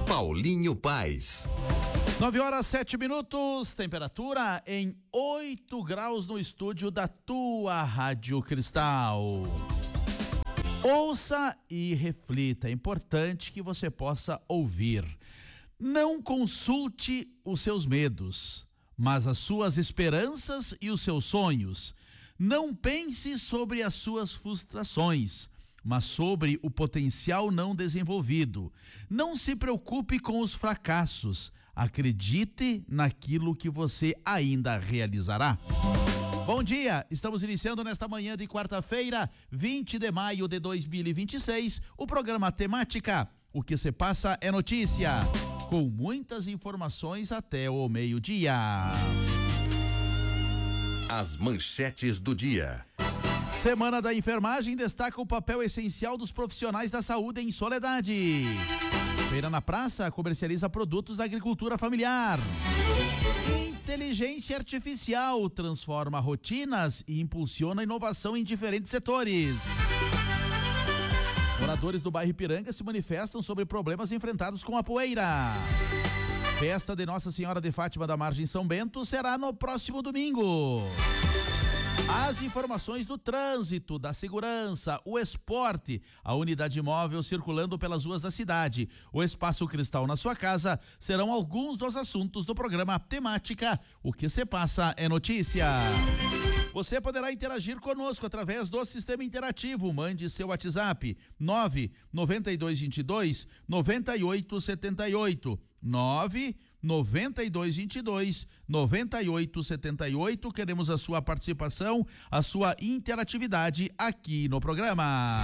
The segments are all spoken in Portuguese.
Paulinho Paes. 9h07, temperatura em 8 graus no estúdio da tua Rádio Cristal. Ouça e reflita, é importante que você possa ouvir. Não consulte os seus medos, mas as suas esperanças e os seus sonhos. Não pense sobre as suas frustrações, mas sobre o potencial não desenvolvido. Não se preocupe com os fracassos. Acredite naquilo que você ainda realizará. Bom dia, estamos iniciando nesta manhã de quarta-feira, 20 de maio de 2026, o programa Temática. O que se passa é notícia, com muitas informações até o meio-dia. As manchetes do dia. Semana da Enfermagem destaca o papel essencial dos profissionais da saúde em Soledade. Feira na Praça comercializa produtos da agricultura familiar. Inteligência artificial transforma rotinas e impulsiona inovação em diferentes setores. Moradores do bairro Ipiranga se manifestam sobre problemas enfrentados com a poeira. Festa de Nossa Senhora de Fátima da Margem São Bento será no próximo domingo. As informações do trânsito, da segurança, o esporte, a unidade móvel circulando pelas ruas da cidade, o Espaço Cristal na sua casa, serão alguns dos assuntos do programa Temática. O que se passa é notícia. Você poderá interagir conosco através do sistema interativo. Mande seu WhatsApp 99222-9878. 99222-9878. Queremos a sua participação, a sua interatividade aqui no programa.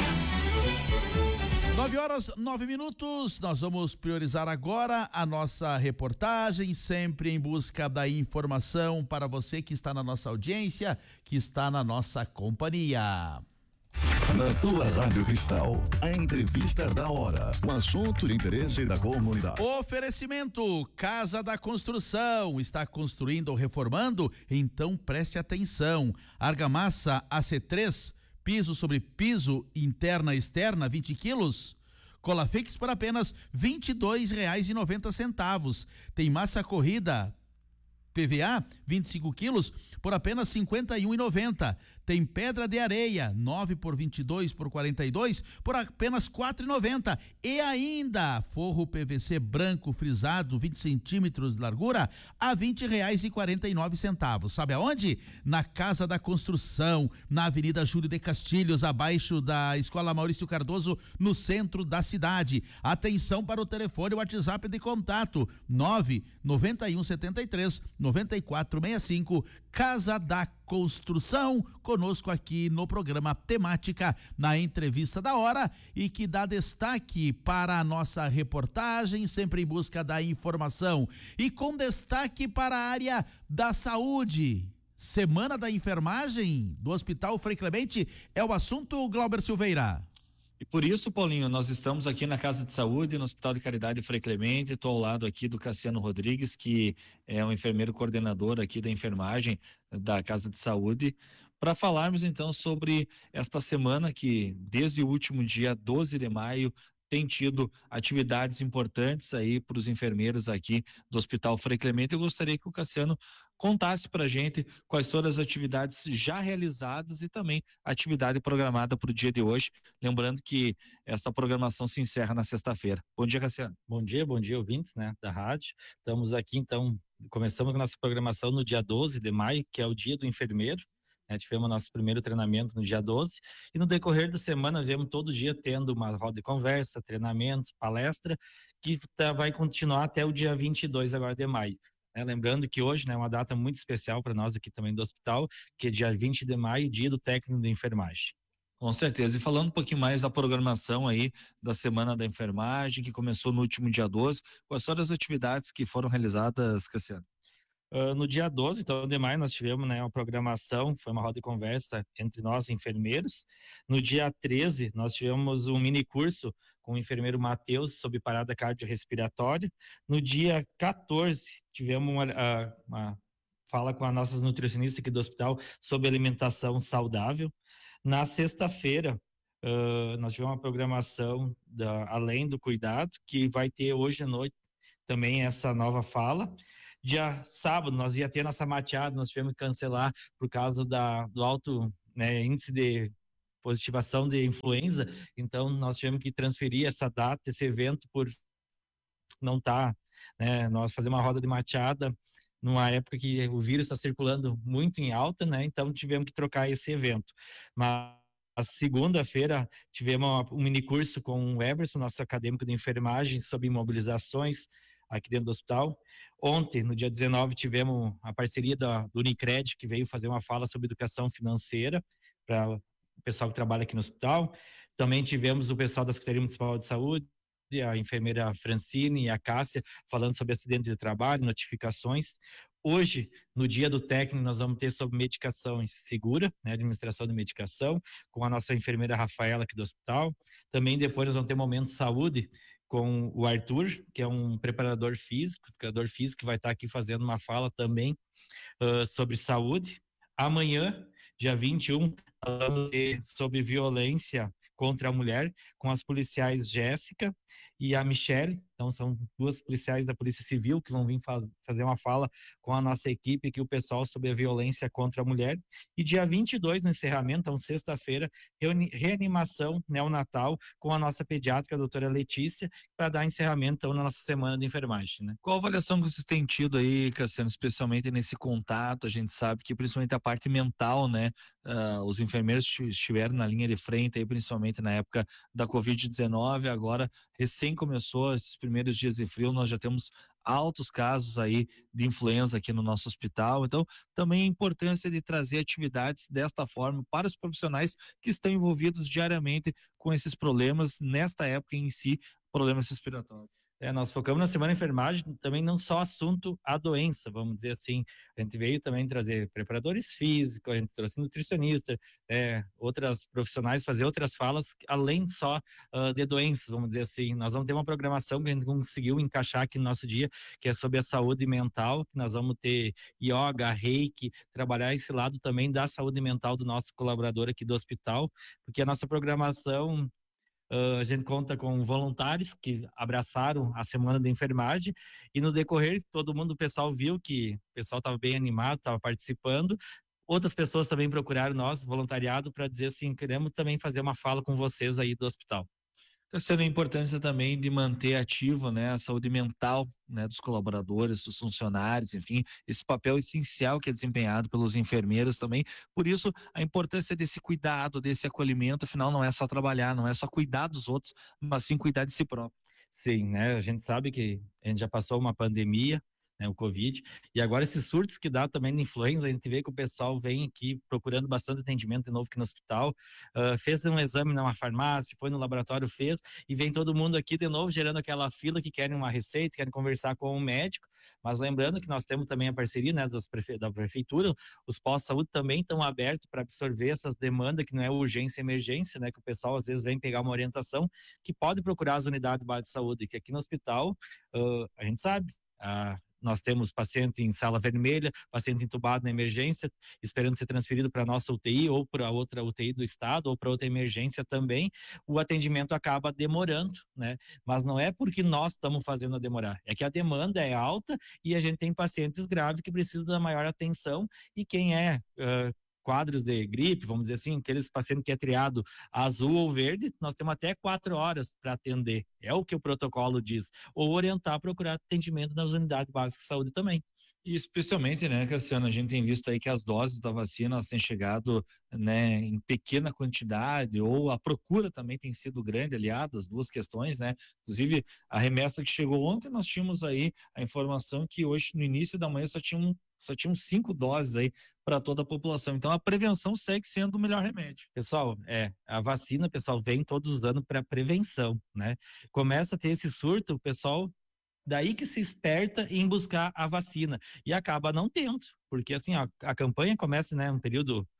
9h09. Nós vamos priorizar agora a nossa reportagem, sempre em busca da informação para você que está na nossa audiência, que está na nossa companhia. Na tua Rádio Cristal, a entrevista da hora, um assunto de interesse da comunidade. Oferecimento, Casa da Construção, está construindo ou reformando? Então preste atenção. Argamassa AC3, piso sobre piso, interna e externa, 20 quilos. Colafix por apenas R$ 22,90. Tem massa corrida PVA, 25 quilos, por apenas R$ 51,90. Tem pedra de areia, 9 por 22 por 42, por apenas R$ 4,90. E ainda, forro PVC branco frisado, 20 centímetros de largura, a R$ 20,49. Sabe aonde? Na Casa da Construção, na Avenida Júlio de Castilhos, abaixo da Escola Maurício Cardoso, no centro da cidade. Atenção para o telefone e WhatsApp de contato, 99173-9465, Casa da Construção, conosco aqui no programa Temática, na entrevista da hora, e que dá destaque para a nossa reportagem, sempre em busca da informação, e com destaque para a área da saúde. Semana da Enfermagem do Hospital Frei Clemente é o assunto, Glauber Silveira. E por isso, Paulinho, nós estamos aqui na Casa de Saúde, no Hospital de Caridade Frei Clemente. Estou ao lado aqui do Cassiano Rodrigues, que é um enfermeiro coordenador aqui da enfermagem da Casa de Saúde, para falarmos então sobre esta semana que, desde o último dia 12 de maio, tem tido atividades importantes aí para os enfermeiros aqui do Hospital Frei Clemente. Eu gostaria que o Cassiano contasse para a gente quais foram as atividades já realizadas e também a atividade programada para o dia de hoje. Lembrando que essa programação se encerra na sexta-feira. Bom dia, Cassiano. Bom dia, ouvintes, né, da rádio. Estamos aqui, então, começamos a nossa programação no dia 12 de maio, que é o dia do enfermeiro. Tivemos nosso primeiro treinamento no dia 12 e no decorrer da semana viemos todo dia tendo uma roda de conversa, treinamentos, palestra, que vai continuar até o dia 22 agora de maio. Lembrando que hoje é uma data muito especial para nós aqui também do hospital, que é dia 20 de maio, dia do técnico de enfermagem. Com certeza. E falando um pouquinho mais da programação aí da Semana da Enfermagem, que começou no último dia 12, quais foram as atividades que foram realizadas, Cassiano? No dia 12, então, de maio, nós tivemos uma programação, foi uma roda de conversa entre nós, enfermeiros. No dia 13, nós tivemos um mini curso com o enfermeiro Matheus sobre parada cardiorrespiratória. No dia 14, tivemos uma fala com as nossas nutricionistas aqui do hospital sobre alimentação saudável. Na sexta-feira, nós tivemos uma programação além do cuidado, que vai ter hoje à noite também essa nova fala. Dia sábado, nós ia ter nossa mateada, nós tivemos que cancelar por causa do alto, né, índice de positivação de influenza, então nós tivemos que transferir essa data, esse evento, por não estar, né, nós fazer uma roda de mateada numa época que o vírus está circulando muito em alta, né, então tivemos que trocar esse evento. Mas a segunda-feira tivemos um mini curso com o Everson, nosso acadêmico de enfermagem, sobre imobilizações aqui dentro do hospital. Ontem, no dia 19, tivemos a parceria do Unicred, que veio fazer uma fala sobre educação financeira para o pessoal que trabalha aqui no hospital. Também tivemos o pessoal da Secretaria Municipal de Saúde, a enfermeira Francine e a Cássia, falando sobre acidente de trabalho, notificações. Hoje, no dia do técnico, nós vamos ter sobre medicação segura, né, administração de medicação, com a nossa enfermeira Rafaela aqui do hospital. Também depois nós vamos ter momento de saúde com o Arthur, que é um preparador físico, educador físico, que vai estar aqui fazendo uma fala também sobre saúde. Amanhã, dia 21, nós vamos ter sobre violência contra a mulher, com as policiais Jéssica e a Michele. Então, são duas policiais da Polícia Civil que vão vir fazer uma fala com a nossa equipe aqui, o pessoal, sobre a violência contra a mulher. E dia 22, no encerramento, então, sexta-feira, reanimação neonatal com a nossa pediátrica, a doutora Letícia, para dar encerramento, então, na nossa semana de enfermagem, né? Qual a avaliação que vocês têm tido aí, Cassiano, especialmente nesse contato? A gente sabe que principalmente a parte mental, né? Os enfermeiros estiveram na linha de frente aí, principalmente na época da Covid-19, agora recém começou esses primeiros dias de frio, nós já temos altos casos aí de influenza aqui no nosso hospital, então também a importância de trazer atividades desta forma para os profissionais que estão envolvidos diariamente com esses problemas, nesta época em si, problemas respiratórios. Nós focamos na Semana de Enfermagem também não só assunto a doença, vamos dizer assim, a gente veio também trazer preparadores físicos, a gente trouxe nutricionista, outras profissionais fazer outras falas, além só de doenças, vamos dizer assim. Nós vamos ter uma programação que a gente conseguiu encaixar aqui no nosso dia, que é sobre a saúde mental, que nós vamos ter yoga, reiki, trabalhar esse lado também da saúde mental do nosso colaborador aqui do hospital, porque a nossa programação, a gente conta com voluntários que abraçaram a semana de enfermagem, e no decorrer, todo mundo, o pessoal viu que o pessoal estava bem animado, estava participando. Outras pessoas também procuraram nós, voluntariado, para dizer assim, queremos também fazer uma fala com vocês aí do hospital. Sendo a importância também de manter ativo, né, a saúde mental, né, dos colaboradores, dos funcionários, enfim, esse papel essencial que é desempenhado pelos enfermeiros também. Por isso, a importância desse cuidado, desse acolhimento, afinal, não é só trabalhar, não é só cuidar dos outros, mas sim cuidar de si próprio. Sim, né? A gente sabe que a gente já passou uma pandemia, né, o Covid, e agora esses surtos que dá também de influenza, a gente vê que o pessoal vem aqui procurando bastante atendimento de novo aqui no hospital, fez um exame numa farmácia, foi no laboratório, fez, e vem todo mundo aqui de novo gerando aquela fila que querem uma receita, querem conversar com o médico, mas lembrando que nós temos também a parceria, né, da prefeitura, os postos de saúde também estão abertos para absorver essas demandas, que não é urgência e emergência, né, que o pessoal às vezes vem pegar uma orientação, que pode procurar as unidades de base de saúde, que aqui no hospital, a gente sabe, nós temos paciente em sala vermelha, paciente entubado na emergência, esperando ser transferido para a nossa UTI ou para outra UTI do estado ou para outra emergência também. O atendimento acaba demorando, né? Mas não é porque nós estamos fazendo a demorar, é que a demanda é alta e a gente tem pacientes graves que precisam da maior atenção, e quem quadros de gripe, vamos dizer assim, aqueles pacientes que é triado azul ou verde, nós temos até 4 horas para atender, é o que o protocolo diz, ou orientar a procurar atendimento nas unidades básicas de saúde também. E especialmente, né, Cassiano, a gente tem visto aí que as doses da vacina, elas têm chegado, né, em pequena quantidade, ou a procura também tem sido grande, aliado, as duas questões, né, inclusive a remessa que chegou ontem, nós tínhamos aí a informação que hoje, no início da manhã, só tinham 5 doses aí para toda a população. Então a prevenção segue sendo o melhor remédio. Pessoal, a vacina, pessoal, vem todos os anos para prevenção, né? Começa a ter esse surto, o pessoal daí que se esperta em buscar a vacina e acaba não tendo, porque assim, ó, a campanha começa, né, um período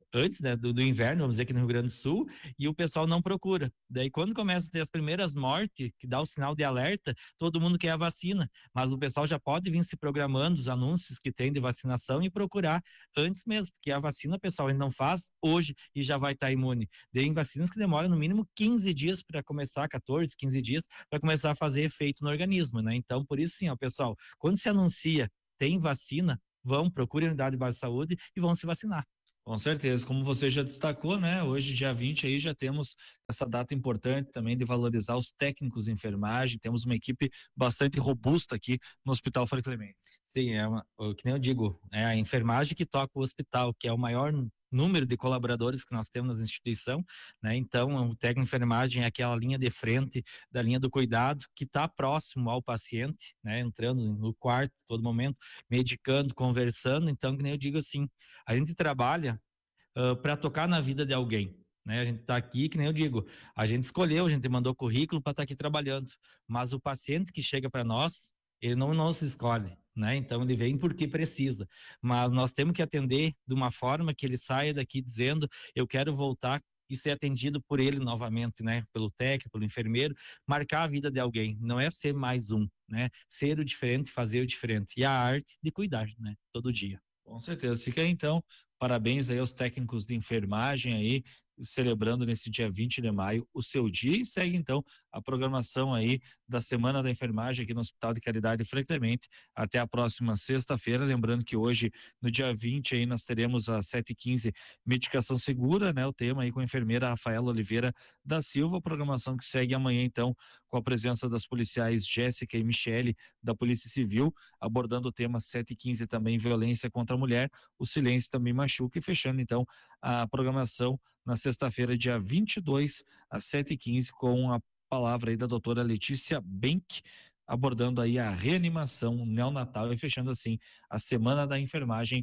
antes, né, do inverno, vamos dizer, aqui no Rio Grande do Sul, e o pessoal não procura. Daí, quando começa a ter as primeiras mortes, que dá o sinal de alerta, todo mundo quer a vacina, mas o pessoal já pode vir se programando, os anúncios que tem de vacinação, e procurar antes mesmo, porque a vacina, pessoal, ele não faz hoje e já vai estar imune. Tem vacinas que demoram no mínimo 15 dias para começar, 14, 15 dias, para começar a fazer efeito no organismo, né? Então, por isso, sim, ó, pessoal, quando se anuncia tem vacina, procurem a unidade de base de saúde e vão se vacinar. Com certeza, como você já destacou, né? Hoje, dia 20, aí já temos essa data importante também de valorizar os técnicos de enfermagem. Temos uma equipe bastante robusta aqui no Hospital Frei Clemente. Sim, que nem eu digo, é a enfermagem que toca o hospital, que é o maior número de colaboradores que nós temos na instituição, né? Então, o técnico de enfermagem é aquela linha de frente da linha do cuidado que está próximo ao paciente, né? Entrando no quarto todo momento, medicando, conversando. Então, que nem eu digo assim, a gente trabalha para tocar na vida de alguém, né? A gente está aqui, que nem eu digo, a gente escolheu, a gente mandou currículo para estar aqui trabalhando, mas o paciente que chega para nós, ele não nos escolhe, né? Então ele vem porque precisa, mas nós temos que atender de uma forma que ele saia daqui dizendo, eu quero voltar e ser atendido por ele novamente, né? Pelo técnico, pelo enfermeiro, marcar a vida de alguém, não é ser mais um, né? Ser o diferente, fazer o diferente, e a arte de cuidar, né? Todo dia. Com certeza. Fica aí, então, parabéns aí aos técnicos de enfermagem aí, celebrando nesse dia 20 de maio o seu dia, e segue então a programação aí da Semana da Enfermagem aqui no Hospital de Caridade Frei Clemente até a próxima sexta-feira. Lembrando que hoje, no dia 20, aí nós teremos às 7h15 medicação segura, né? O tema aí com a enfermeira Rafaela Oliveira da Silva, a programação que segue amanhã então com a presença das policiais Jéssica e Michele da Polícia Civil, abordando o tema 7h15 também, violência contra a mulher, o silêncio também machuca, e fechando então a programação na sexta-feira, dia 22, às 7h15, com a palavra aí da doutora Letícia Benck, abordando aí a reanimação neonatal, e fechando assim a Semana da Enfermagem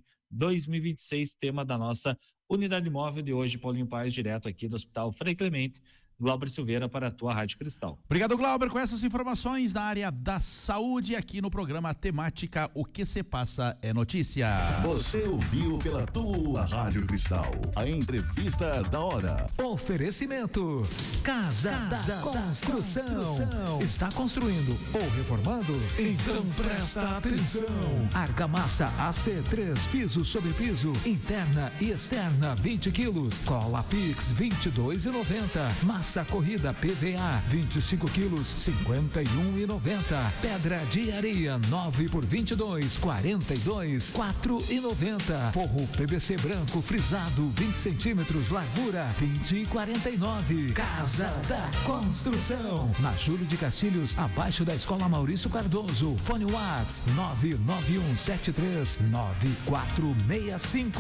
2026, tema da nossa unidade móvel de hoje. Paulinho Paes, direto aqui do Hospital Frei Clemente. Glauber Silveira para a tua Rádio Cristal. Obrigado, Glauber, com essas informações na área da saúde aqui no programa temática O que se passa é notícia. Você ouviu pela tua Rádio Cristal a entrevista da hora. Oferecimento Casa da Construção. Está construindo ou reformando? Então presta atenção. Argamassa AC3, piso sobre piso, interna e externa 20 quilos, cola fix 22,90, massa corrida PVA 25 quilos 51,90, pedra de areia 9 por 22 42 4,90, forro PVC branco frisado 20 centímetros, largura 20,49. Casa da Construção, na Júlio de Castilhos, abaixo da Escola Maurício Cardoso. Fone Whats 991739465.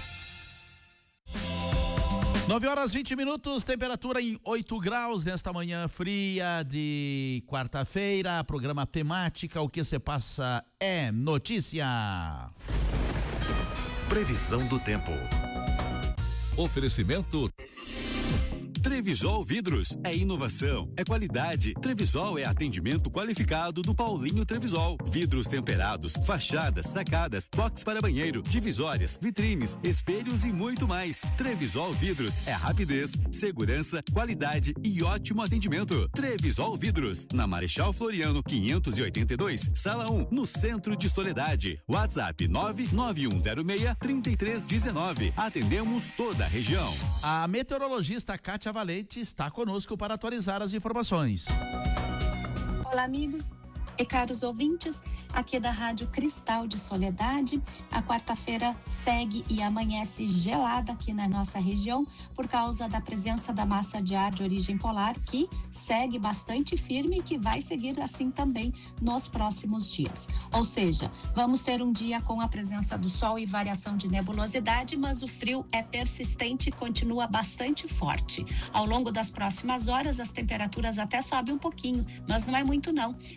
9h20, temperatura em 8 graus nesta manhã fria de quarta-feira. Programa temática O que se passa é notícia. Previsão do tempo. Oferecimento Trevisol Vidros, é inovação, é qualidade. Trevisol é atendimento qualificado do Paulinho Trevisol. Vidros temperados, fachadas, sacadas, box para banheiro, divisórias, vitrines, espelhos e muito mais. Trevisol Vidros é rapidez, segurança, qualidade e ótimo atendimento. Trevisol Vidros, na Marechal Floriano 582, Sala 1, no centro de Soledade. WhatsApp 99106-3319. Atendemos toda a região. A meteorologista Kátia Valente está conosco para atualizar as informações. Olá, amigos e caros ouvintes, aqui da Rádio Cristal de Soledade. A quarta-feira segue e amanhece gelada aqui na nossa região por causa da presença da massa de ar de origem polar, que segue bastante firme e que vai seguir assim também nos próximos dias. Ou seja, vamos ter um dia com a presença do sol e variação de nebulosidade, mas o frio é persistente e continua bastante forte. Ao longo das próximas horas, as temperaturas até sobem um pouquinho, mas não é muito não. As máximas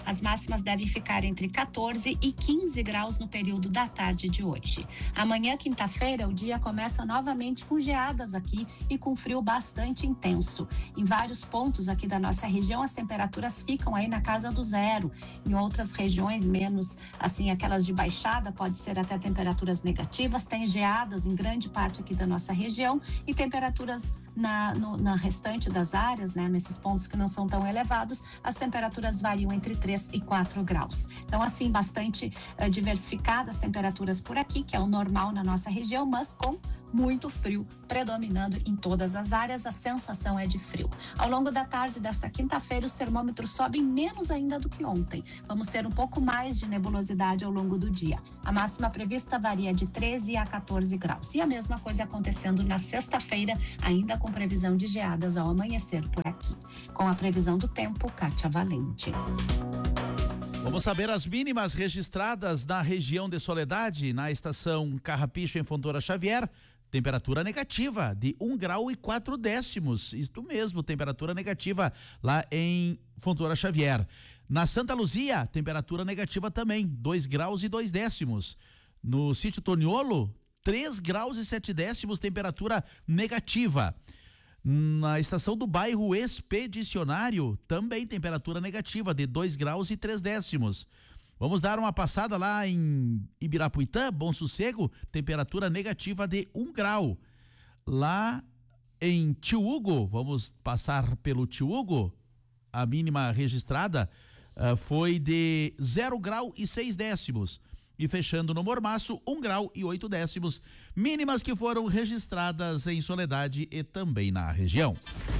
máximas devem ficar entre 14 e 15 graus no período da tarde de hoje. Amanhã, quinta-feira, o dia começa novamente com geadas aqui e com frio bastante intenso. Em vários pontos aqui da nossa região, as temperaturas ficam aí na casa do zero. Em outras regiões, menos assim, aquelas de baixada, pode ser até temperaturas negativas. Tem geadas em grande parte aqui da nossa região e temperaturas na restante das áreas, né, nesses pontos que não são tão elevados, as temperaturas variam entre 3 e 4 graus. Então, assim, bastante diversificadas as temperaturas por aqui, que é o normal na nossa região, mas com muito frio predominando em todas as áreas, a sensação é de frio. Ao longo da tarde desta quinta-feira, os termômetros sobem menos ainda do que ontem. Vamos ter um pouco mais de nebulosidade ao longo do dia. A máxima prevista varia de 13 a 14 graus. E a mesma coisa acontecendo na sexta-feira, ainda com previsão de geadas ao amanhecer por aqui. Com a previsão do tempo, Kátia Valente. Vamos saber as mínimas registradas na região de Soledade, na estação Carrapicho, em Fontoura Xavier. Temperatura negativa de 1 grau e 4 décimos. Isto mesmo, temperatura negativa lá em Fontoura Xavier. Na Santa Luzia, temperatura negativa também, 2 graus e 2 décimos. No sítio Toniolo, 3 graus e 7 décimos, temperatura negativa. Na estação do bairro Expedicionário, também temperatura negativa de 2 graus e 3 décimos. Vamos dar uma passada lá em Ibirapuitã, Bom Sossego, temperatura negativa de 1 grau. Lá em Tio Hugo, vamos passar pelo Tio Hugo, a mínima registrada foi de 0 grau e 6 décimos. E fechando no Mormaço, 1 grau e 8 décimos, mínimas que foram registradas em Soledade e também na região.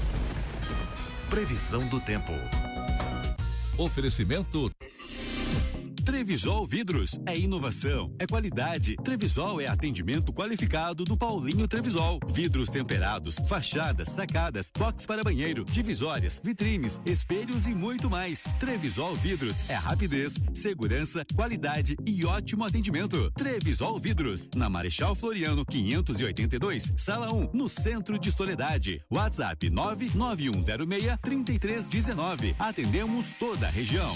Previsão do tempo. Oferecimento Trevisol Vidros, é inovação, é qualidade. Trevisol é atendimento qualificado do Paulinho Trevisol. Vidros temperados, fachadas, sacadas, box para banheiro, divisórias, vitrines, espelhos e muito mais. Trevisol Vidros é rapidez, segurança, qualidade e ótimo atendimento. Trevisol Vidros, na Marechal Floriano 582, Sala 1, no centro de Soledade. WhatsApp 99106-3319. Atendemos toda a região.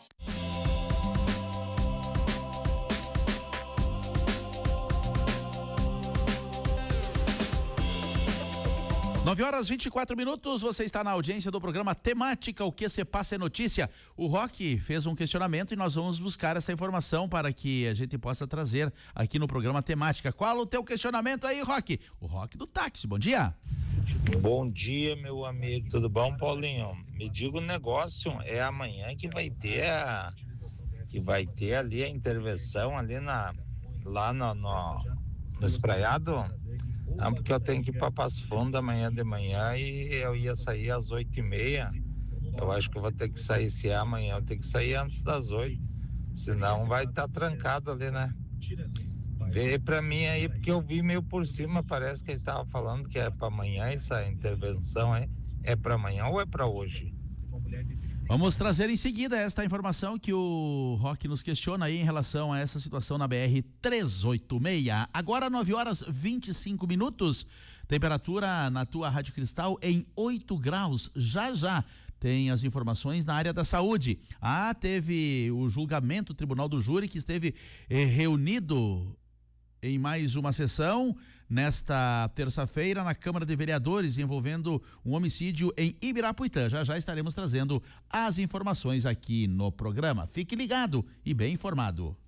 9h24, você está na audiência do programa Temática, o que se passa é notícia. O Roque fez um questionamento e nós vamos buscar essa informação para que a gente possa trazer aqui no programa Temática. Qual o teu questionamento aí, Roque? O Roque do táxi, bom dia. Bom dia, meu amigo, tudo bom, Paulinho? Me diga um negócio, é amanhã que vai ter ali a intervenção ali lá no espraiado? Não, porque eu tenho que ir para Passo Fundo amanhã de manhã e eu ia sair às 8h30. Eu acho que eu vou ter que sair, se é amanhã, eu tenho que sair antes das 8. Senão vai estar trancado ali, né? Vê para mim aí, porque eu vi meio por cima, parece que ele estava falando que é para amanhã essa intervenção aí. É para amanhã ou é para hoje? Vamos trazer em seguida esta informação que o Roque nos questiona aí em relação a essa situação na BR-386. Agora 9h25, temperatura na tua Rádio Cristal em 8 graus, já. Tem as informações na área da saúde. Teve o julgamento, o Tribunal do Júri, que esteve reunido em mais uma sessão nesta terça-feira na Câmara de Vereadores, envolvendo um homicídio em Ibirapuitã. Já estaremos trazendo as informações aqui no programa. Fique ligado e bem informado.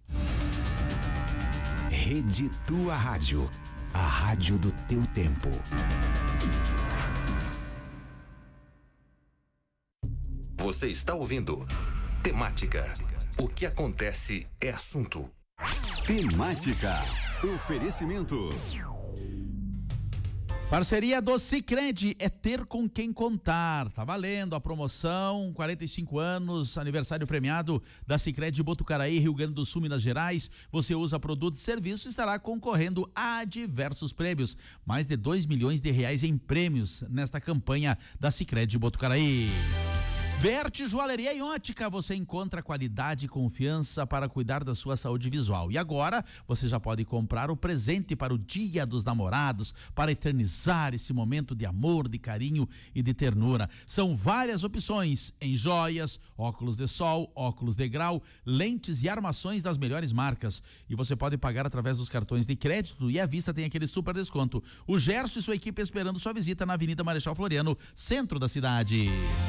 Rede Tua Rádio, a rádio do teu tempo. Você está ouvindo Temática. O que acontece é assunto. Temática. Oferecimento. Parceria do Sicredi é ter com quem contar. Tá valendo a promoção, 45 anos, aniversário premiado da Sicredi Botucaraí, Rio Grande do Sul, Minas Gerais. Você usa produtos e serviços e estará concorrendo a diversos prêmios. Mais de 2 milhões de reais em prêmios nesta campanha da Sicredi Botucaraí. Verte Joalheria e Ótica, você encontra qualidade e confiança para cuidar da sua saúde visual. E agora você já pode comprar o presente para o Dia dos Namorados, para eternizar esse momento de amor, de carinho e de ternura. São várias opções em joias, óculos de sol, óculos de grau, lentes e armações das melhores marcas. E você pode pagar através dos cartões de crédito e à vista tem aquele super desconto. O Gerson e sua equipe esperando sua visita na Avenida Marechal Floriano, centro da cidade.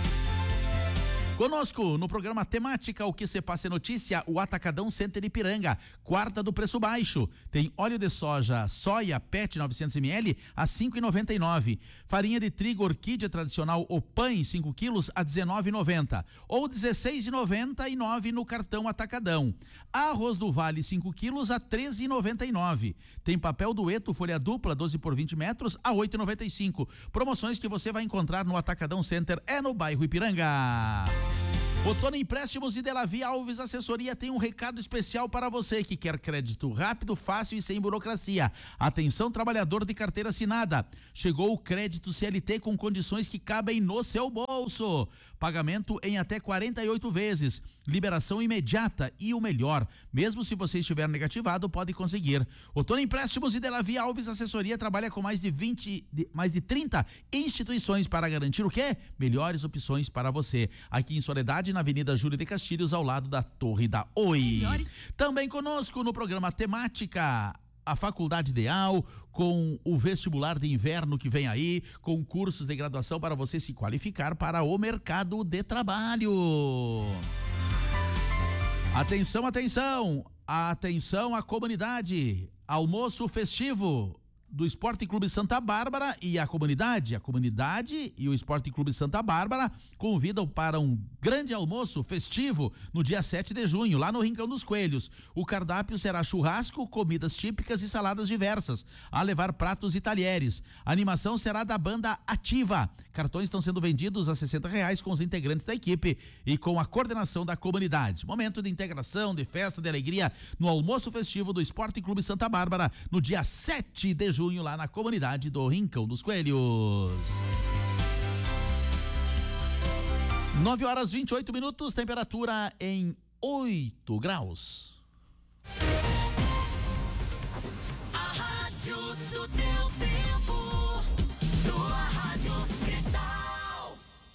Conosco no programa Temática, o que se passa é notícia, o Atacadão Center Ipiranga, quarta do preço baixo. Tem óleo de soja PET 900ml a 5,99. Farinha de trigo orquídea tradicional Opan 5 quilos a 19,90 ou 16,99 no cartão Atacadão. Arroz do Vale 5 quilos a 13,99. Tem papel dueto folha dupla 12 por 20 metros a 8,95. Promoções que você vai encontrar no Atacadão Center no bairro Ipiranga. Otona Empréstimos e Delavi Alves Assessoria tem um recado especial para você que quer crédito rápido, fácil e sem burocracia. Atenção, trabalhador de carteira assinada. Chegou o crédito CLT com condições que cabem no seu bolso. Pagamento em até 48 vezes. Liberação imediata e o melhor, mesmo se você estiver negativado, pode conseguir. Otona Empréstimos e Delavi Alves Assessoria trabalha com mais de 30 instituições para garantir o quê? Melhores opções para você. Aqui em Soledade, na Avenida Júlio de Castilhos, ao lado da Torre da Oi. Também conosco no programa Temática, a Faculdade Ideal, com o vestibular de inverno que vem aí, com cursos de graduação para você se qualificar para o mercado de trabalho. Atenção, atenção, atenção à comunidade, almoço festivo do Esporte Clube Santa Bárbara e a comunidade e o Esporte Clube Santa Bárbara convidam para um grande almoço festivo no dia 7 de junho, lá no Rincão dos Coelhos. O cardápio será churrasco, comidas típicas e saladas diversas, a levar pratos e talheres. A animação será da banda Ativa. Cartões estão sendo vendidos a R$60 com os integrantes da equipe e com a coordenação da comunidade. Momento de integração, de festa, de alegria no almoço festivo do Esporte Clube Santa Bárbara, no dia 7 de junho, lá na comunidade do Rincão dos Coelhos. 9h28, temperatura em 8 graus. A rádio do teu tempo, tua Rádio Cristal.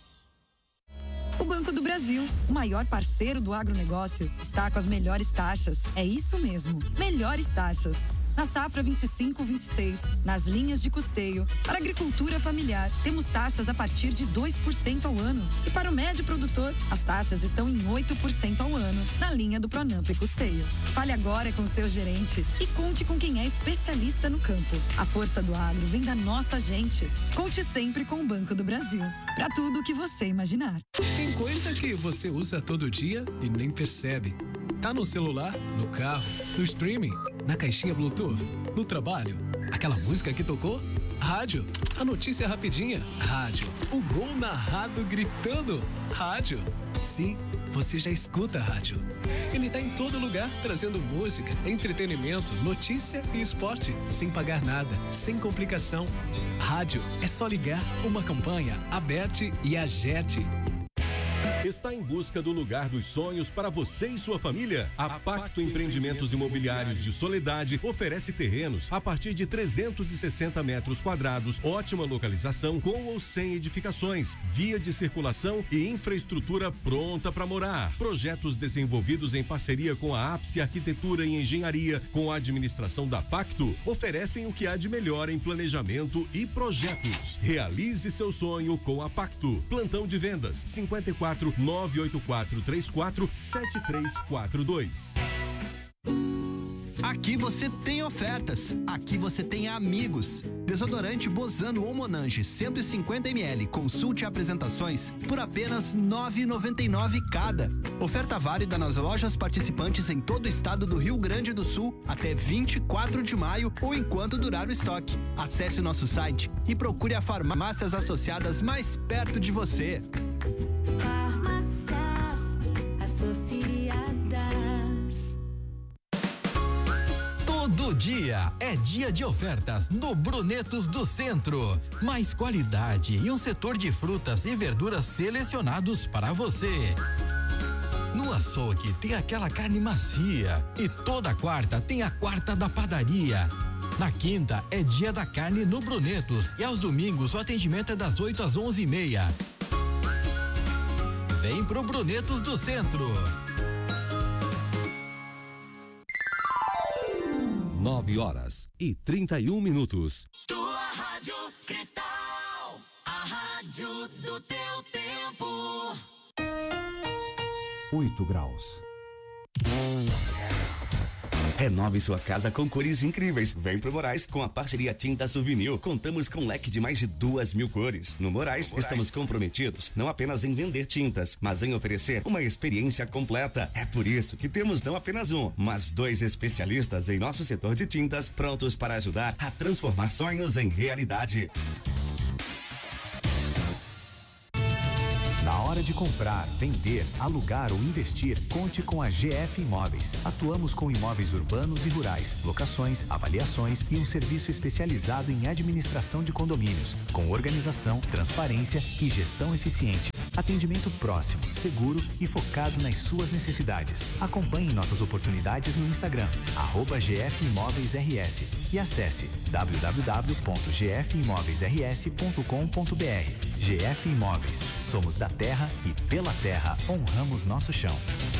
O Banco do Brasil, o maior parceiro do agronegócio, está com as melhores taxas. É isso mesmo, melhores taxas. Na safra 25-26, nas linhas de custeio, para a agricultura familiar, temos taxas a partir de 2% ao ano. E para o médio produtor, as taxas estão em 8% ao ano, na linha do Pronamp e Custeio. Fale agora com o seu gerente e conte com quem é especialista no campo. A força do agro vem da nossa gente. Conte sempre com o Banco do Brasil, para tudo o que você imaginar. Tem coisa que você usa todo dia e nem percebe. Tá no celular, no carro, no streaming, na caixinha Bluetooth, no trabalho. Aquela música que tocou? Rádio. A notícia rapidinha? Rádio. O gol narrado gritando? Rádio. Sim, você já escuta a rádio. Ele tá em todo lugar, trazendo música, entretenimento, notícia e esporte, sem pagar nada, sem complicação. Rádio é só ligar, uma campanha, Aberte e Agerte. Está em busca do lugar dos sonhos para você e sua família? A Pacto Empreendimentos Imobiliários de Soledade oferece terrenos a partir de 360 metros quadrados, ótima localização com ou sem edificações, via de circulação e infraestrutura pronta para morar. Projetos desenvolvidos em parceria com a Ápice Arquitetura e Engenharia, com a administração da Pacto, oferecem o que há de melhor em planejamento e projetos. Realize seu sonho com a Pacto. Plantão de vendas 54 984 34 7342. Aqui você tem ofertas, aqui você tem amigos. Desodorante Bozano ou Monange 150 ml, consulte apresentações por apenas R$ 9,99 cada. Oferta válida nas lojas participantes em todo o estado do Rio Grande do Sul até 24 de maio ou enquanto durar o estoque. Acesse o nosso site e procure a farmácias associadas mais perto de você. Associadas. Todo dia é dia de ofertas no Brunetos do Centro. Mais qualidade e um setor de frutas e verduras selecionados para você. No açougue tem aquela carne macia e toda quarta tem a quarta da padaria. Na quinta é dia da carne no Brunetos e aos domingos o atendimento é das 8 às 11h30. Vem pro Brunetos do Centro. 9h31. Tua Rádio Cristal, a rádio do teu tempo. 8 graus. Renove sua casa com cores incríveis. Vem pro Moraes com a parceria Tinta Souvenir. Contamos com um leque de mais de 2.000 cores. No Moraes, estamos comprometidos não apenas em vender tintas, mas em oferecer uma experiência completa. É por isso que temos não apenas um, mas 2 especialistas em nosso setor de tintas, prontos para ajudar a transformar sonhos em realidade. Na hora de comprar, vender, alugar ou investir, conte com a GF Imóveis. Atuamos com imóveis urbanos e rurais, locações, avaliações e um serviço especializado em administração de condomínios, com organização, transparência e gestão eficiente. Atendimento próximo, seguro e focado nas suas necessidades. Acompanhe nossas oportunidades no Instagram, @GF Imóveis RS e acesse www.gfimoveisrs.com.br. GF Imóveis. Somos da terra e pela terra honramos nosso chão.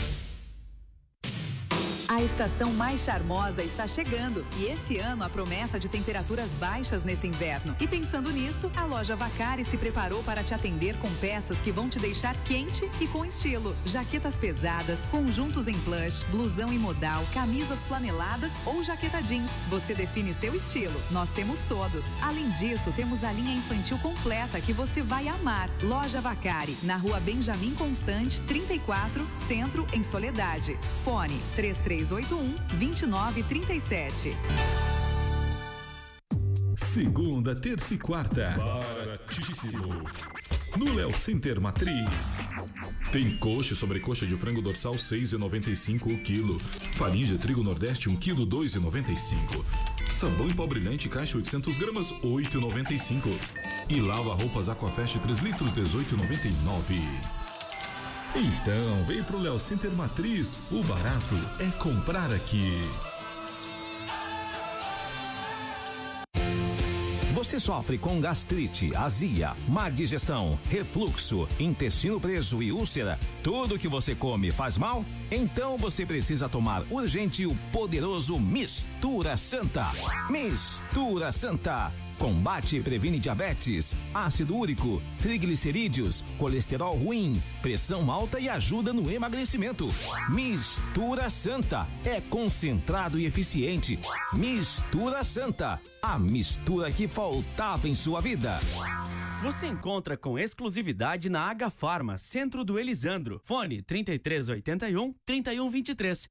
A estação mais charmosa está chegando e esse ano a promessa de temperaturas baixas nesse inverno. E pensando nisso, a loja Vacari se preparou para te atender com peças que vão te deixar quente e com estilo. Jaquetas pesadas, conjuntos em plush, blusão em modal, camisas flaneladas ou jaqueta jeans. Você define seu estilo. Nós temos todos. Além disso, temos a linha infantil completa que você vai amar. Loja Vacari, na Rua Benjamin Constante, 34, Centro, em Soledade. Fone 3381-2937. Segunda, terça e quarta. Baratíssimo. No Léo Center Matriz. Tem coxa e sobrecoxa de frango dorsal 6,95 o quilo. Farinha de trigo Nordeste 1 quilo 2,95. Sabão em pó brilhante caixa 800 gramas 8,95. E lava roupas Aquafest 3 litros 18,99. Então, vem pro Léo Center Matriz, o barato é comprar aqui. Você sofre com gastrite, azia, má digestão, refluxo, intestino preso e úlcera? Tudo que você come faz mal? Então você precisa tomar urgente o poderoso Mistura Santa. Mistura Santa. Combate e previne diabetes, ácido úrico, triglicerídeos, colesterol ruim, pressão alta e ajuda no emagrecimento. Mistura Santa é concentrado e eficiente. Mistura Santa, a mistura que faltava em sua vida. Você encontra com exclusividade na H Farma, Centro do Elisandro. Fone 3381-3123.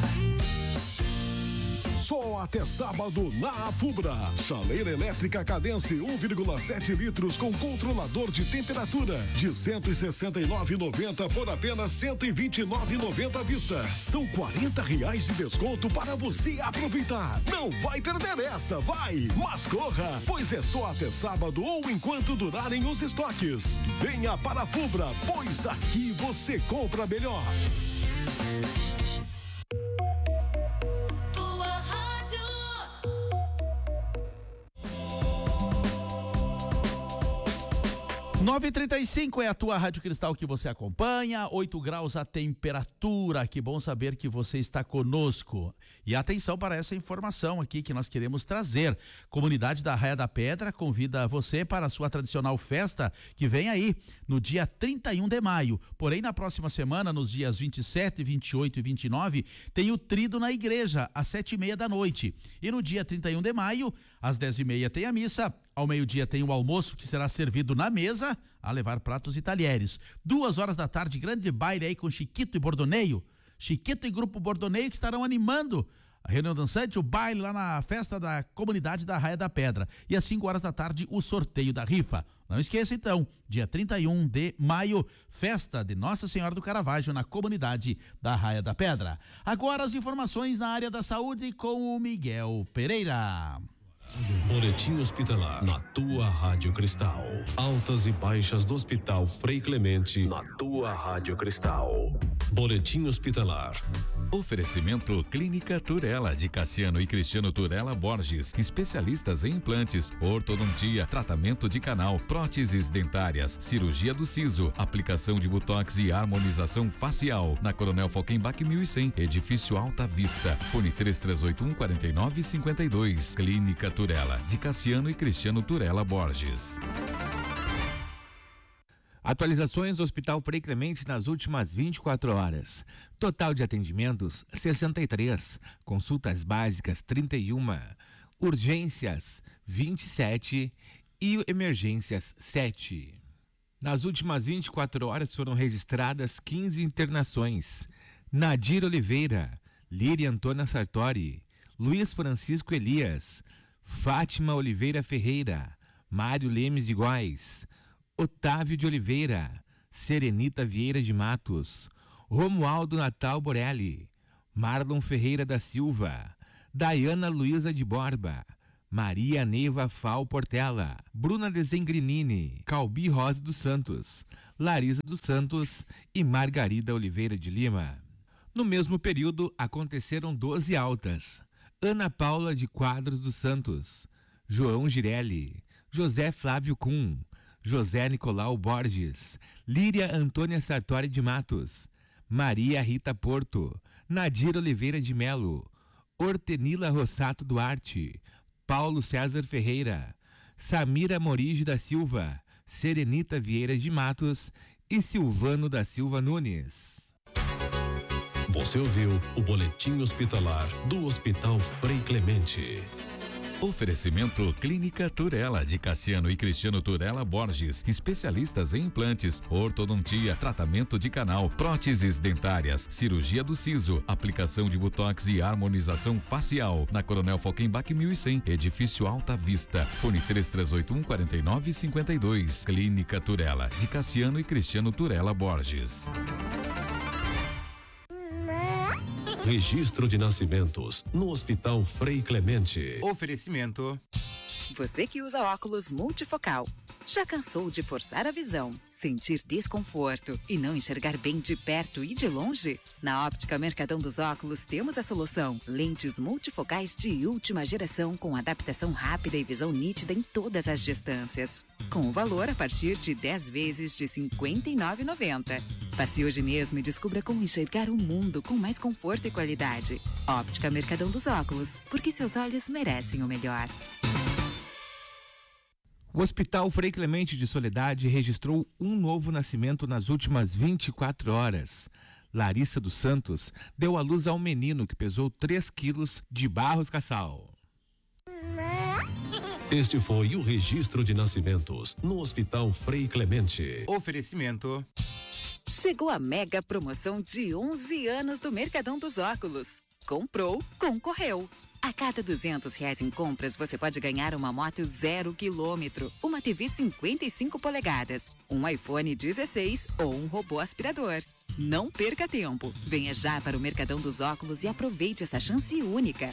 Só até sábado na Afubra. Chaleira elétrica Cadence 1,7 litros com controlador de temperatura de R$ 169,90 por apenas R$ 129,90 à vista. São R$ 40 de desconto para você aproveitar. Não vai perder essa, vai! Mas corra, pois é só até sábado ou enquanto durarem os estoques. Venha para a Afubra, pois aqui você compra melhor. 9h35 é a tua Rádio Cristal que você acompanha, 8 graus a temperatura, que bom saber que você está conosco. E atenção para essa informação aqui que nós queremos trazer. Comunidade da Arraia da Pedra convida você para a sua tradicional festa que vem aí no dia 31 de maio. Porém, na próxima semana, nos dias 27, 28 e 29, tem o Trido na igreja, às 7h30 da noite. E no dia 31 de maio, às 10h30 tem a missa. Ao meio-dia tem o almoço que será servido na mesa, a levar pratos e talheres. 2 horas da tarde, grande baile aí com Chiquito e Bordoneio. Chiquito e Grupo Bordoneio que estarão animando A reunião dançante, o baile lá na festa da comunidade da Raia da Pedra. E às 5 horas da tarde, o sorteio da rifa. Não esqueça então, dia 31 de maio, festa de Nossa Senhora do Caravaggio na comunidade da Raia da Pedra. Agora as informações na área da saúde com o Miguel Pereira. Boletim hospitalar na tua Rádio Cristal. Altas e baixas do Hospital Frei Clemente na tua Rádio Cristal. Boletim hospitalar. Oferecimento Clínica Turela, de Cassiano e Cristiano Turela Borges, especialistas em implantes, ortodontia, tratamento de canal, próteses dentárias, cirurgia do siso, aplicação de botox e harmonização facial. Na Coronel Falkenbach 1100, edifício Alta Vista. Fone 3381-4952. Clínica Turela, de Cassiano e Cristiano Turela Borges. Atualizações do Hospital Frei Clemente nas últimas 24 horas. Total de atendimentos, 63. Consultas básicas, 31. Urgências, 27. E emergências, 7. Nas últimas 24 horas foram registradas 15 internações. Nadir Oliveira, Líria Antônia Sartori, Luiz Francisco Elias, Fátima Oliveira Ferreira, Mário Lemes de Góes, Otávio de Oliveira, Serenita Vieira de Matos, Romualdo Natal Borelli, Marlon Ferreira da Silva, Daiana Luiza de Borba, Maria Neiva Fal Portela, Bruna Desengrinini, Calbi Rosa dos Santos, Larisa dos Santos e Margarida Oliveira de Lima. No mesmo período, aconteceram 12 altas. Ana Paula de Quadros dos Santos, João Girelli, José Flávio Kuhn, José Nicolau Borges, Líria Antônia Sartori de Matos, Maria Rita Porto, Nadir Oliveira de Melo, Hortenila Rossato Duarte, Paulo César Ferreira, Samira Morige da Silva, Serenita Vieira de Matos e Silvano da Silva Nunes. Você ouviu o Boletim Hospitalar do Hospital Frei Clemente. Oferecimento Clínica Turela, de Cassiano e Cristiano Turela Borges, especialistas em implantes, ortodontia, tratamento de canal, próteses dentárias, cirurgia do siso, aplicação de botox e harmonização facial. Na Coronel Falkenbach 1100, edifício Alta Vista. Fone 3381-4952. Clínica Turela, de Cassiano e Cristiano Turela Borges. Registro de nascimentos no Hospital Frei Clemente. Oferecimento. Você que usa óculos multifocal, já cansou de forçar a visão, sentir desconforto e não enxergar bem de perto e de longe? Na Óptica Mercadão dos Óculos temos a solução. Lentes multifocais de última geração com adaptação rápida e visão nítida em todas as distâncias. Com o valor a partir de 10 vezes de R$ 59,90. Passe hoje mesmo e descubra como enxergar o mundo com mais conforto e qualidade. Óptica Mercadão dos Óculos, porque seus olhos merecem o melhor. O Hospital Frei Clemente de Soledade registrou um novo nascimento nas últimas 24 horas. Larissa dos Santos deu à luz a um menino que pesou 3 quilos de Barros Cassal. Este foi o registro de nascimentos no Hospital Frei Clemente. Oferecimento. Chegou a mega promoção de 11 anos do Mercadão dos Óculos. Comprou, concorreu. A cada R$200 em compras, você pode ganhar uma moto 0 km, uma TV 55 polegadas, um iPhone 16 ou um robô aspirador. Não perca tempo. Venha já para o Mercadão dos Óculos e aproveite essa chance única.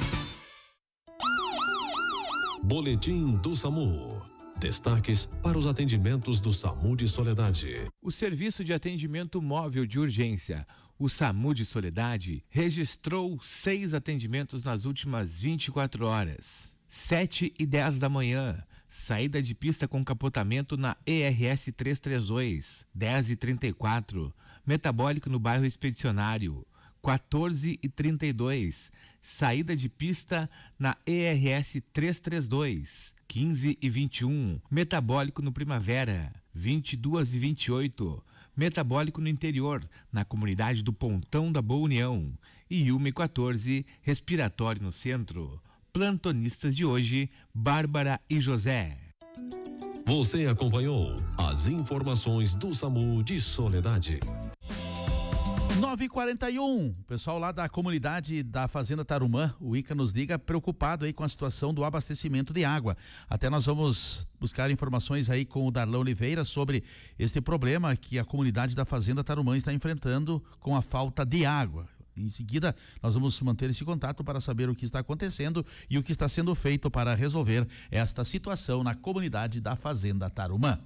Boletim do SAMU. Destaques para os atendimentos do SAMU de Soledade. O Serviço de Atendimento Móvel de Urgência, o SAMU de Soledade, registrou 6 atendimentos nas últimas 24 horas. 7h10 da manhã, saída de pista com capotamento na ERS 332. 10h34, metabólico no bairro Expedicionário. 14h32, saída de pista na ERS 332. 15h21, metabólico no Primavera. 22h28, metabólico no interior, na comunidade do Pontão da Boa União. E 1h14, respiratório no centro. Plantonistas de hoje, Bárbara e José. Você acompanhou as informações do SAMU de Soledade. 9h41, o pessoal lá da comunidade da Fazenda Tarumã, o ICA, nos liga preocupado aí com a situação do abastecimento de água. Até nós vamos buscar informações aí com o Darlan Oliveira sobre este problema que a comunidade da Fazenda Tarumã está enfrentando com a falta de água. Em seguida, nós vamos manter esse contato para saber o que está acontecendo e o que está sendo feito para resolver esta situação na comunidade da Fazenda Tarumã.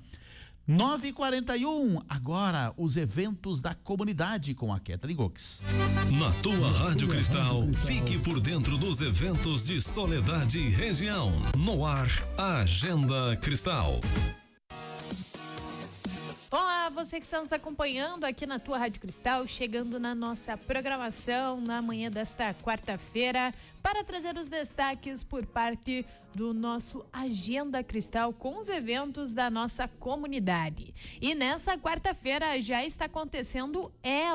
9h41, agora os eventos da comunidade com a Kathleen Gox. Na tua Rádio Cristal, fique por dentro dos eventos de Soledade e região. No ar, a Agenda Cristal. Olá, você que está nos acompanhando aqui na tua Rádio Cristal, chegando na nossa programação na manhã desta quarta-feira para trazer os destaques por parte do nosso Agenda Cristal com os eventos da nossa comunidade. E nessa quarta-feira já está acontecendo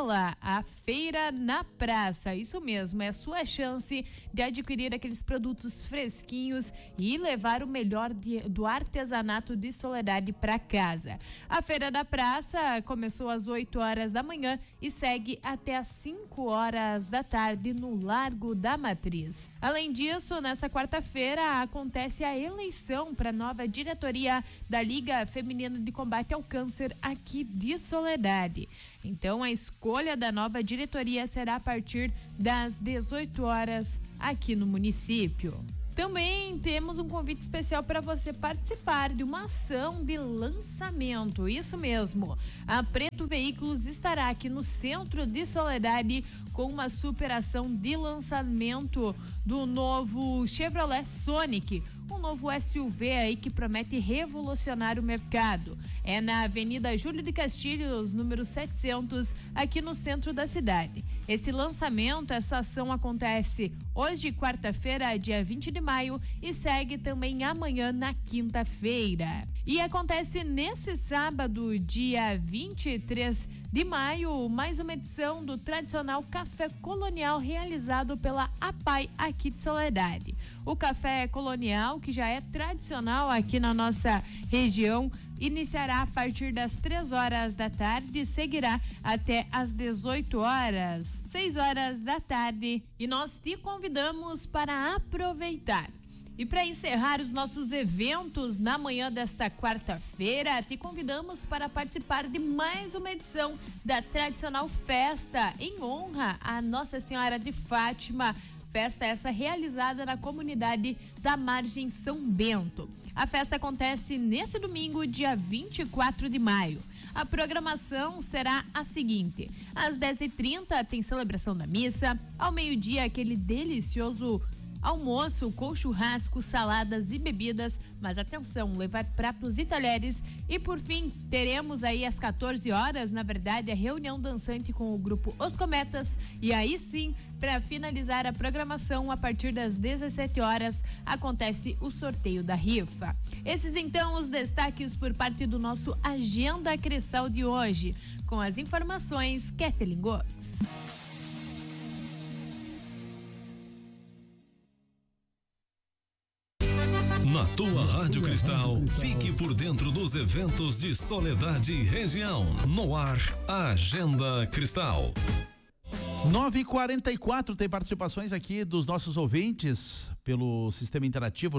a Feira na Praça. Isso mesmo, é a sua chance de adquirir aqueles produtos fresquinhos e levar o melhor do artesanato de Soledade para casa. A Feira da Praça começou às 8 horas da manhã e segue até às 5 horas da tarde no Largo da Matriz. Além disso, nessa quarta-feira acontece a eleição para a nova diretoria da Liga Feminina de Combate ao Câncer aqui de Soledade. Então, a escolha da nova diretoria será a partir das 18 horas aqui no município. Também temos um convite especial para você participar de uma ação de lançamento. Isso mesmo, a Preto Veículos estará aqui no centro de Soledade com uma super ação de lançamento do novo Chevrolet Sonic, um novo SUV aí que promete revolucionar o mercado. É na Avenida Júlio de Castilhos, número 700, aqui no centro da cidade. Esse lançamento, essa ação acontece hoje, quarta-feira, dia 20 de maio, e segue também amanhã, na quinta-feira. E acontece nesse sábado, dia 23 de maio, mais uma edição do tradicional Café Colonial realizado pela APAI aqui de Soledade. O Café Colonial, que já é tradicional aqui na nossa região, iniciará a partir das 3 horas da tarde e seguirá até às 18 horas, 6 horas da tarde. E nós te convidamos para aproveitar. E para encerrar os nossos eventos na manhã desta quarta-feira, te convidamos para participar de mais uma edição da tradicional festa em honra a Nossa Senhora de Fátima. Festa essa realizada na comunidade da Margem São Bento. A festa acontece nesse domingo, dia 24 de maio. A programação será a seguinte: às 10h30 tem celebração da missa, ao meio-dia aquele delicioso almoço com churrasco, saladas e bebidas, mas atenção, levar pratos e talheres. E por fim, teremos aí às 14 horas, na verdade, a reunião dançante com o grupo Os Cometas. E aí sim, para finalizar a programação, a partir das 17 horas, acontece o sorteio da rifa. Esses então os destaques por parte do nosso Agenda Cristal de hoje. Com as informações, Kathleen Gox. Na tua Rádio Cristal, fique por dentro dos eventos de Soledade e região. No ar, a Agenda Cristal. 9h44, tem participações aqui dos nossos ouvintes pelo sistema interativo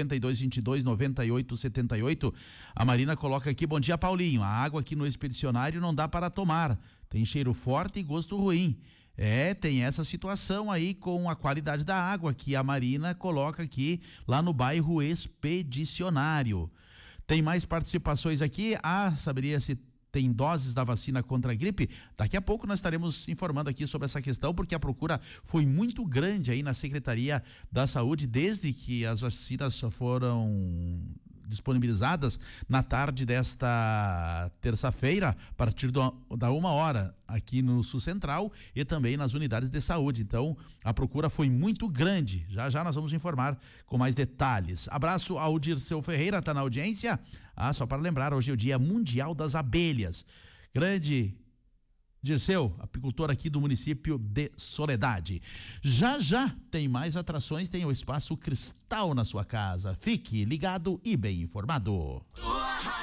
992229878. A Marina coloca aqui: bom dia, Paulinho. A água aqui no expedicionário não dá para tomar. Tem cheiro forte e gosto ruim. Tem essa situação aí com a qualidade da água que a Marina coloca aqui lá no bairro Expedicionário. Tem mais participações aqui. Saberia se tem doses da vacina contra a gripe? Daqui a pouco nós estaremos informando aqui sobre essa questão, porque a procura foi muito grande aí na Secretaria da Saúde desde que as vacinas foram disponibilizadas na tarde desta terça-feira, a partir da 1h, aqui no Sul Central e também nas unidades de saúde. Então, a procura foi muito grande. Já já nós vamos informar com mais detalhes. Abraço ao Dirceu Ferreira, tá na audiência. Só para lembrar, hoje é o Dia Mundial das Abelhas. Grande Dirceu, apicultor aqui do município de Soledade. Já já tem mais atrações, tem o Espaço Cristal na sua casa. Fique ligado e bem informado.